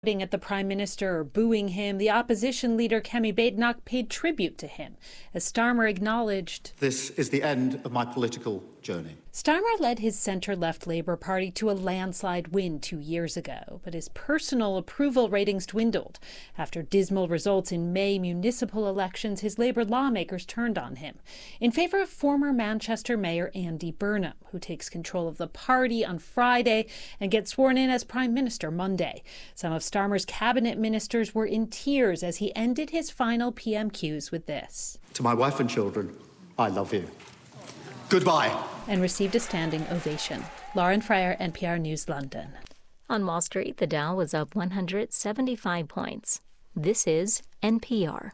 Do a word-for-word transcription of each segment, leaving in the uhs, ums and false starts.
at the prime minister or booing him, the opposition leader Kemi Badenoch paid tribute to him, as Starmer acknowledged, "This is the end of my political journey." Starmer led his centre-left Labour Party to a landslide win two years ago, but his personal approval ratings dwindled. After dismal results in May municipal elections, his Labour lawmakers turned on him, in favour of former Manchester Mayor Andy Burnham, who takes control of the party on Friday and gets sworn in as Prime Minister Monday. Some of Starmer's cabinet ministers were in tears as he ended his final P M Qs with this. "To my wife and children, I love you. Goodbye." And received a standing ovation. Lauren Fryer, N P R News, London. On Wall Street, the Dow was up one hundred seventy-five points. This is N P R.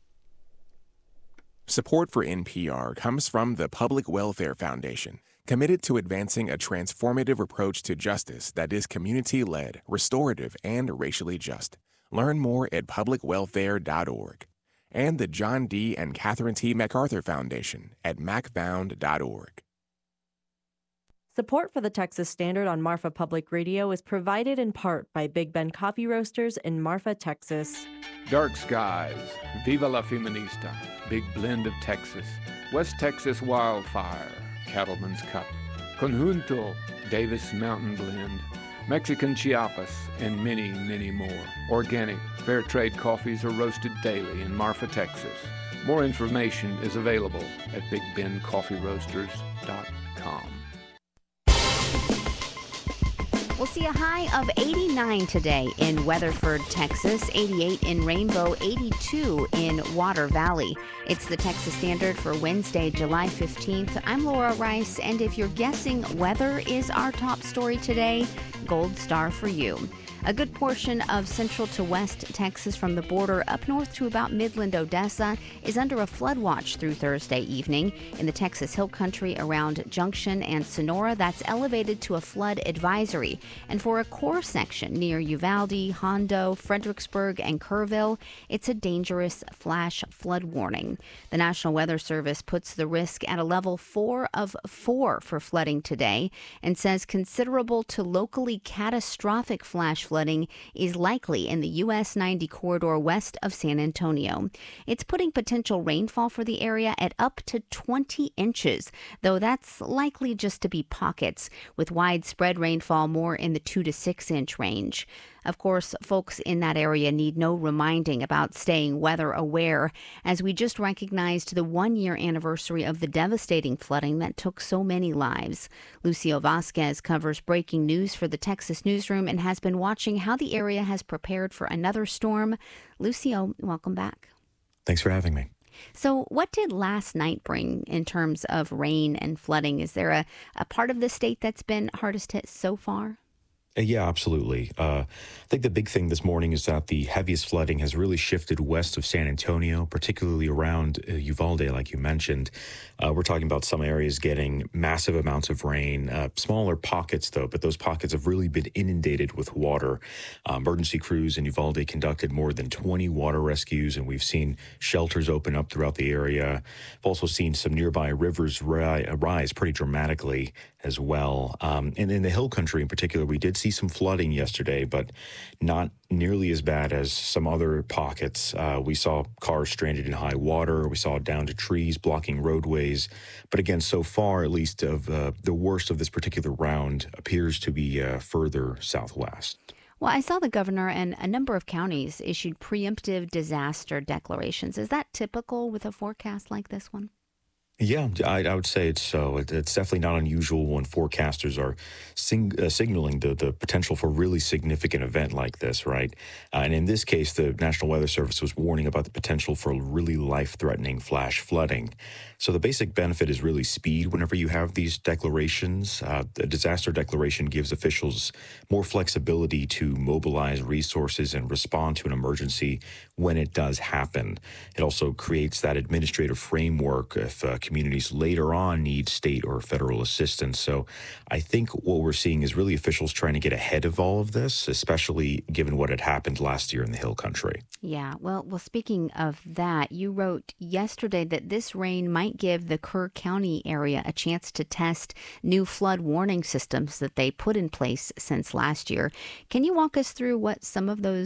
Support for N P R comes from the Public Welfare Foundation, committed to advancing a transformative approach to justice that is community-led, restorative, and racially just. Learn more at public welfare dot org. And the John D. and Catherine T. MacArthur Foundation at mac found dot org. Support for the Texas Standard on Marfa Public Radio is provided in part by Big Ben Coffee Roasters in Marfa, Texas. Dark Skies, Viva la Feminista, Big Blend of Texas, West Texas Wildfire, Cattleman's Cup, Conjunto, Davis Mountain Blend, Mexican Chiapas, and many, many more. Organic, fair trade coffees are roasted daily in Marfa, Texas. More information is available at big ben coffee roasters dot com. We'll see a high of eighty-nine today in Weatherford, Texas, eighty-eight in Rainbow, eighty-two in Water Valley. It's the Texas Standard for Wednesday, July fifteenth. I'm Laura Rice, and if you're guessing weather is our top story today, gold star for you. A good portion of central to west Texas from the border up north to about Midland, Odessa is under a flood watch through Thursday evening. In the Texas Hill Country around Junction and Sonora, that's elevated to a flood advisory. And for a core section near Uvalde, Hondo, Fredericksburg, and Kerrville, it's a dangerous flash flood warning. The National Weather Service puts the risk at a level four of four for flooding today and says considerable to locally catastrophic flash flooding flooding is likely in the U S ninety corridor west of San Antonio. It's putting potential rainfall for the area at up to twenty inches, though that's likely just to be pockets, with widespread rainfall more in the two to six inch range. Of course, folks in that area need no reminding about staying weather aware, as we just recognized the one-year anniversary of the devastating flooding that took so many lives. Lucio Vasquez covers breaking news for the Texas Newsroom and has been watching how the area has prepared for another storm. Lucio, welcome back. Thanks for having me. So what did last night bring in terms of rain and flooding? Is there a, a part of the state that's been hardest hit so far? Yeah, absolutely. Uh, I think the big thing this morning is that the heaviest flooding has really shifted west of San Antonio, particularly around uh, Uvalde, like you mentioned. Uh, we're talking about some areas getting massive amounts of rain, uh, smaller pockets, though, but those pockets have really been inundated with water. Uh, emergency crews in Uvalde conducted more than twenty water rescues, and we've seen shelters open up throughout the area. We've also seen some nearby rivers ri- rise pretty dramatically as well. Um, and in the hill country in particular, we did see some flooding yesterday, but not nearly as bad as some other pockets. Uh, we saw cars stranded in high water. We saw down to trees blocking roadways. But again, so far, at least of uh, the worst of this particular round appears to be uh, further southwest. Well, I saw the governor and a number of counties issued preemptive disaster declarations. Is that typical with a forecast like this one? Yeah, I, I would say it's so. It, it's definitely not unusual when forecasters are sing, uh, signaling the, the potential for a really significant event like this, right? Uh, and in this case, the National Weather Service was warning about the potential for really life-threatening flash flooding. So the basic benefit is really speed whenever you have these declarations. Uh, the disaster declaration gives officials more flexibility to mobilize resources and respond to an emergency when it does happen. It also creates that administrative framework if uh, communities later on need state or federal assistance. So I think what we're seeing is really officials trying to get ahead of all of this, especially given what had happened last year in the Hill Country. Yeah, well, well, speaking of that, you wrote yesterday that this rain might give the Kerr County area a chance to test new flood warning systems that they put in place since last year. Can you walk us through what some of those